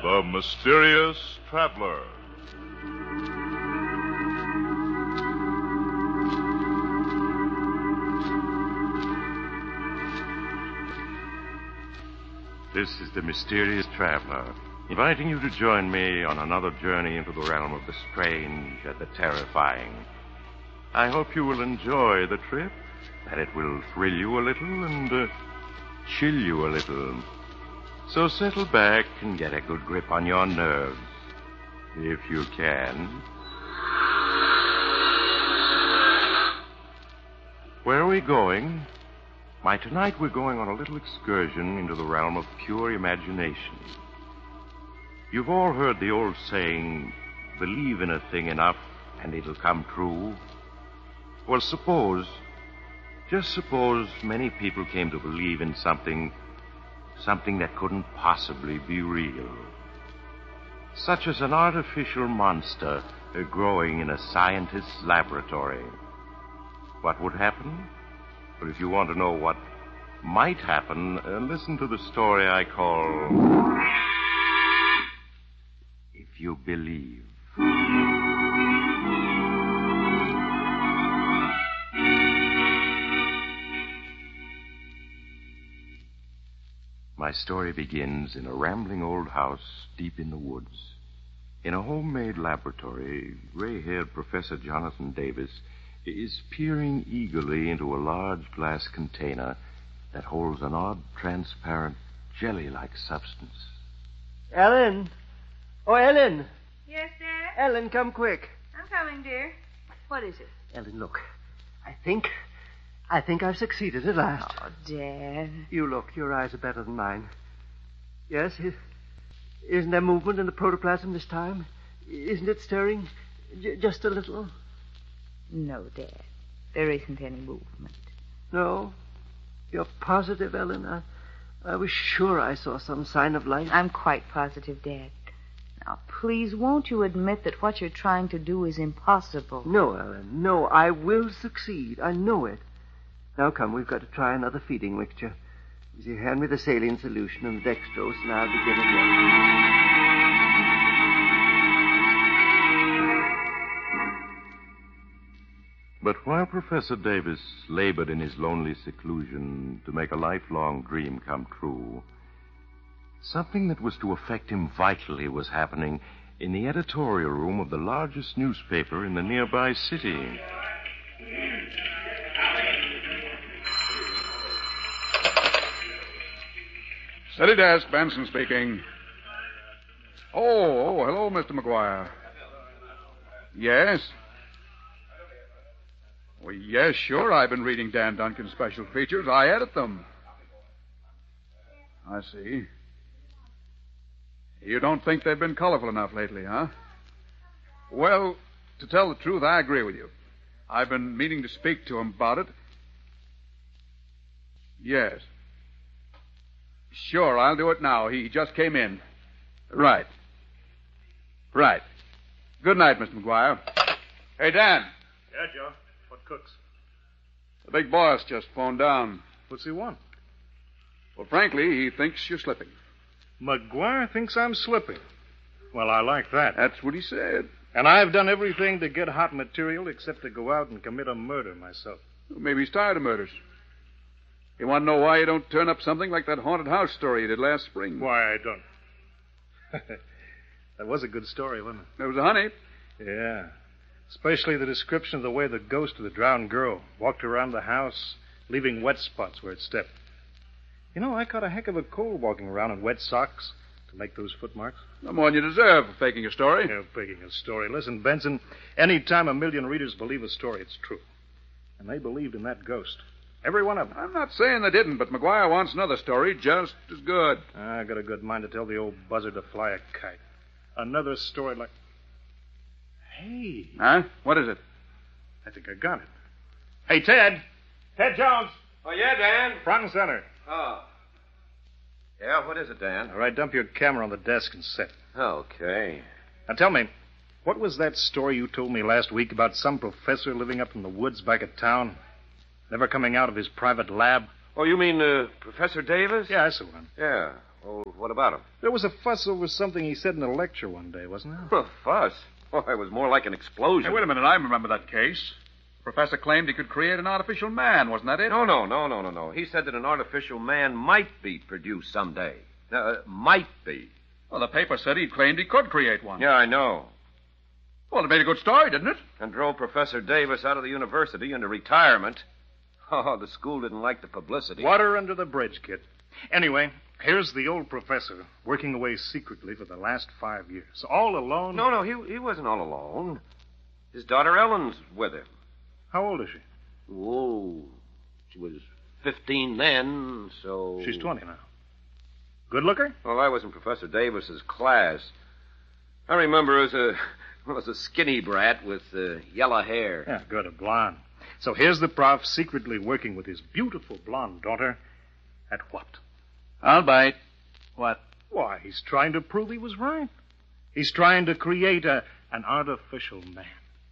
The Mysterious Traveler. This is the Mysterious Traveler, inviting you to join me on another journey into the realm of the strange and the terrifying. I hope you will enjoy the trip, that it will thrill you a little and chill you a little. So settle back and get a good grip on your nerves, if you can. Where are we going? Why, tonight we're going on a little excursion into the realm of pure imagination. You've all heard the old saying, believe in a thing enough and it'll come true. Well, just suppose many people came to believe in something that couldn't possibly be real. Such as an artificial monster growing in a scientist's laboratory. What would happen? But if you want to know what might happen, listen to the story I call If You Believe. My story begins in a rambling old house deep in the woods. In a homemade laboratory, gray-haired Professor Jonathan Davis is peering eagerly into a large glass container that holds an odd, transparent, jelly-like substance. Ellen! Oh, Ellen! Yes, Dad? Ellen, come quick. I'm coming, dear. What is it? Ellen, look. I think I've succeeded at last. Oh, Dad. You look. Your eyes are better than mine. Yes? Isn't there movement in the protoplasm this time? Isn't it stirring? Just a little? No, Dad. There isn't any movement. No? You're positive, Ellen? I was sure I saw some sign of life. I'm quite positive, Dad. Now, please, won't you admit that what you're trying to do is impossible? No, Ellen. No, I will succeed. I know it. Now, come, we've got to try another feeding mixture. You hand me the saline solution and the dextrose, and I'll begin again. But while Professor Davis labored in his lonely seclusion to make a lifelong dream come true, something that was to affect him vitally was happening in the editorial room of the largest newspaper in the nearby city. Steady desk, Benson speaking. Oh, hello, Mr. McGuire. Yes? Well, yes, sure. I've been reading Dan Duncan's special features. I edit them. I see. You don't think they've been colorful enough lately, huh? Well, to tell the truth, I agree with you. I've been meaning to speak to him about it. Yes. Sure, I'll do it now. He just came in. Right. Good night, Mr. McGuire. Hey, Dan. Yeah, Joe. What cooks? The big boss just phoned down. What's he want? Well, frankly, he thinks you're slipping. McGuire thinks I'm slipping. Well, I like that. That's what he said. And I've done everything to get hot material except to go out and commit a murder myself. Well, maybe he's tired of murders. You want to know why you don't turn up something like that haunted house story you did last spring? Why, I don't. That was a good story, wasn't it? There was a honey. Yeah. Especially the description of the way the ghost of the drowned girl walked around the house, leaving wet spots where it stepped. You know, I caught a heck of a cold walking around in wet socks to make those footmarks. No more than you deserve for faking a story. Yeah, faking a story. Listen, Benson, any time 1 million readers believe a story, it's true. And they believed in that ghost. Every one of them. I'm not saying they didn't, but McGuire wants another story just as good. I got a good mind to tell the old buzzard to fly a kite. Another story like... Hey. Huh? What is it? I think I got it. Hey, Ted. Ted Jones. Oh, yeah, Dan? Front and center. Oh. Yeah, what is it, Dan? All right, dump your camera on the desk and sit. Okay. Now, tell me, what was that story you told me last week about some professor living up in the woods back at town, never coming out of his private lab? Oh, you mean Professor Davis? Yeah, that's the one. Yeah. Oh, what about him? There was a fuss over something he said in a lecture one day, wasn't there? A fuss? Oh, it was more like an explosion. Hey, wait a minute. I remember that case. The professor claimed he could create an artificial man. Wasn't that it? No. He said that an artificial man might be produced someday. Might be. Well, the paper said he claimed he could create one. Yeah, I know. Well, it made a good story, didn't it? And drove Professor Davis out of the university into retirement. Oh, the school didn't like the publicity. Water under the bridge, kid. Anyway, here's the old professor working away secretly for the last 5 years. All alone. No, he wasn't all alone. His daughter Ellen's with him. How old is she? Oh, she was 15 then, so... She's 20 now. Good looker? Well, I was in Professor Davis's class. I remember as a skinny brat with yellow hair. Yeah, good, a blonde. So here's the prof secretly working with his beautiful blonde daughter at what? I'll bite. What? Why, he's trying to prove he was right. He's trying to create an artificial man.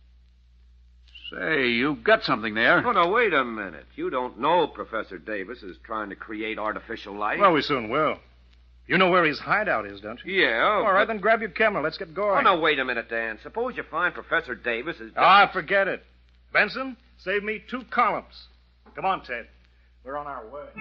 Say, you've got something there. Oh, no, wait a minute. You don't know Professor Davis is trying to create artificial life? Well, we soon will. You know where his hideout is, don't you? Yeah. All right, then grab your camera. Let's get going. Oh, no, wait a minute, Dan. Suppose you find Professor Davis is... Forget it. Benson, save me 2 columns. Come on, Ted. We're on our way.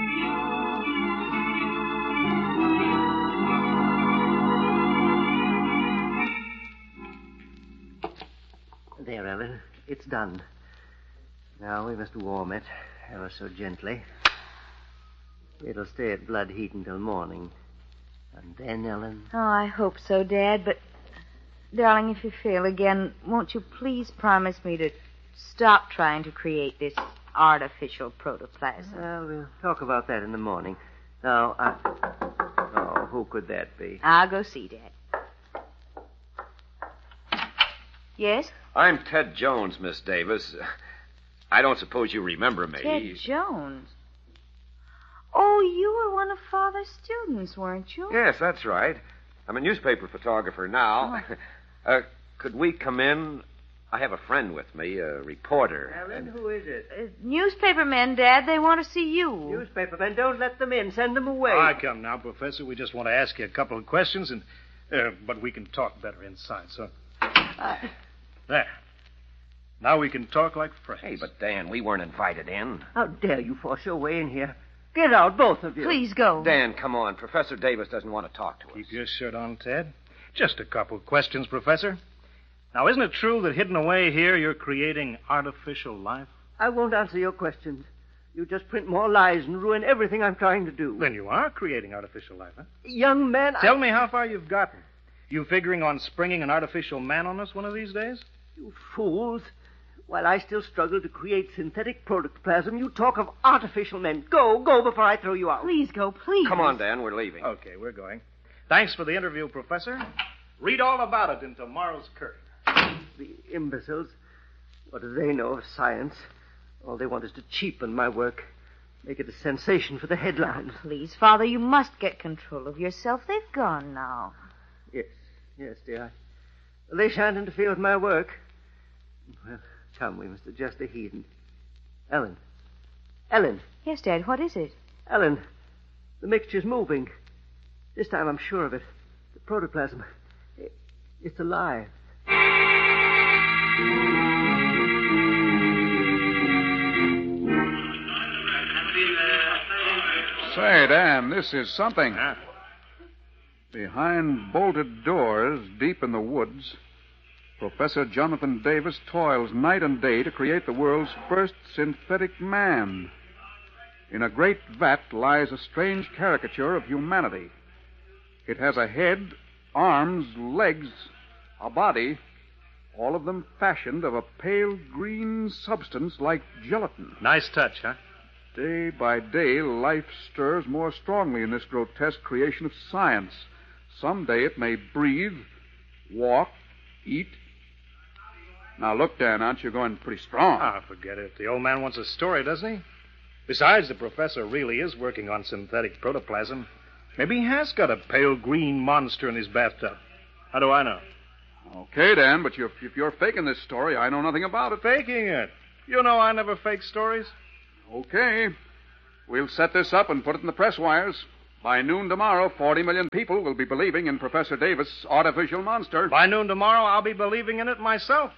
There, Ellen. It's done. Now we must warm it ever so gently. It'll stay at blood heat until morning. And then, Ellen... Oh, I hope so, Dad, but... Darling, if you fail again, won't you please promise me to stop trying to create this artificial protoplasm? Well, we'll talk about that in the morning. Now, Oh, who could that be? I'll go see, Dad. Yes? I'm Ted Jones, Miss Davis. I don't suppose you remember me. Ted Jones? Oh, you were one of Father's students, weren't you? Yes, that's right. I'm a newspaper photographer now. Oh. Could we come in? I have a friend with me, a reporter. Ellen, who is it? Newspapermen, Dad. They want to see you. Newspapermen, don't let them in. Send them away. Come now, Professor. We just want to ask you a couple of questions, and but we can talk better inside, so... There. Now we can talk like friends. Hey, but Dan, we weren't invited in. How dare you force your way in here? Get out, both of you. Please go. Dan, come on. Professor Davis doesn't want to talk to us. Keep your shirt on, Ted. Just a couple of questions, Professor. Now, isn't it true that hidden away here you're creating artificial life? I won't answer your questions. You just print more lies and ruin everything I'm trying to do. Then you are creating artificial life, huh? Young man, Tell me how far you've gotten. You figuring on springing an artificial man on us one of these days? You fools. While I still struggle to create synthetic protoplasm, you talk of artificial men. Go before I throw you out. Please go, please. Come on, Dan, we're leaving. Okay, we're going. Thanks for the interview, Professor. Read all about it in tomorrow's Courier. The imbeciles. What do they know of science? All they want is to cheapen my work. Make it a sensation for the headlines. Please, Father, you must get control of yourself. They've gone now. Yes, dear. They shan't interfere with my work. Well, come, we must adjust the heat. Ellen. Yes, Dad, what is it? Ellen, the mixture's moving. This time I'm sure of it. The protoplasm. It's alive. Say, Dan, this is something. Behind bolted doors, deep in the woods, Professor Jonathan Davis toils night and day to create the world's first synthetic man. In a great vat lies a strange caricature of humanity. It has a head, arms, legs, a body, all of them fashioned of a pale green substance like gelatin. Nice touch, huh? Day by day, life stirs more strongly in this grotesque creation of science. Someday it may breathe, walk, eat. Now, look, Dan, aren't you going pretty strong? Forget it. The old man wants a story, doesn't he? Besides, the professor really is working on synthetic protoplasm. Maybe he has got a pale green monster in his bathtub. How do I know? Okay, Dan, but if you're faking this story, I know nothing about it. Faking it? You know I never fake stories. Okay. We'll set this up and put it in the press wires. By noon tomorrow, 40 million people will be believing in Professor Davis' artificial monster. By noon tomorrow, I'll be believing in it myself.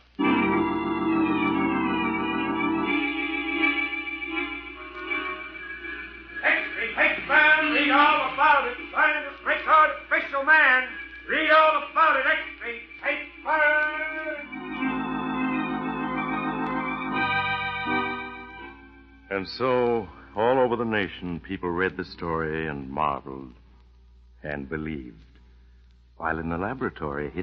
Read all about it. Scientist makes artificial man. Read all about it. X-ray paper. And so, all over the nation, people read the story and marveled and believed. While in the laboratory,